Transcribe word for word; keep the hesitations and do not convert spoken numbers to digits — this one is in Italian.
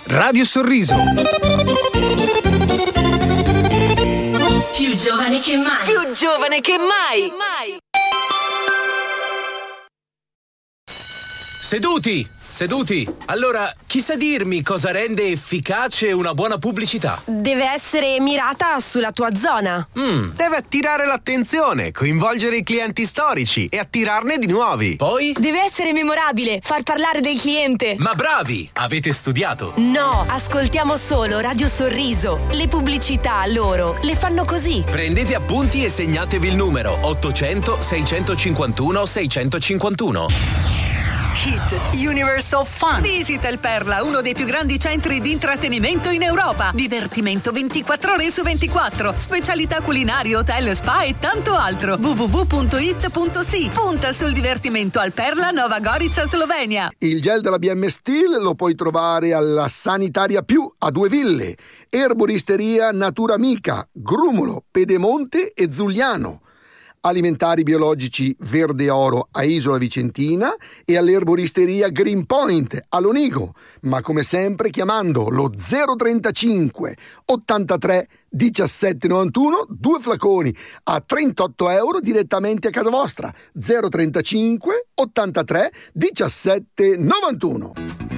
Radio Sorriso. Più giovane che mai. Più giovane che mai. Seduti, seduti. Allora, chi sa dirmi cosa rende efficace una buona pubblicità? Deve essere mirata sulla tua zona. Mm, deve attirare l'attenzione, coinvolgere i clienti storici e attirarne di nuovi. Poi? Deve essere memorabile, far parlare del cliente. Ma bravi, avete studiato? No, ascoltiamo solo Radio Sorriso. Le pubblicità loro le fanno così. Prendete appunti e segnatevi il numero ottocento seicentocinquantuno seicentocinquantuno. Hit Universe of Fun. Visita il Perla, uno dei più grandi centri di intrattenimento in Europa. Divertimento ventiquattro ore su ventiquattro. Specialità culinarie, hotel, spa e tanto altro. w w w punto it punto s i. Punta sul divertimento al Perla, Nova Gorica, Slovenia. Il gel della B M Steel lo puoi trovare alla Sanitaria Più a Due Ville. Erboristeria Natura Amica, Grumolo, Pedemonte e Zugliano. Alimentari biologici Verde Oro a Isola Vicentina e all'erboristeria Green Point a Lonigo, ma come sempre chiamando lo zero trentacinque ottantatré diciassette novantuno, due flaconi a trentotto euro direttamente a casa vostra. Zero trentacinque ottantatré diciassette novantuno.